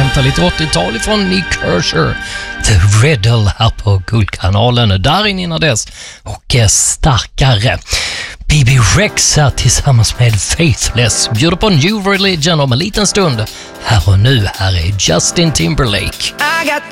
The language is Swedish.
hämta lite 80-tal ifrån Nick Kershaw. The Riddle här på Guldkanalen. Där innan dess och starkare. BB Rex här tillsammans med Faithless bjuder på New Religion om en liten stund. Här och nu, här är Justin Timberlake. I got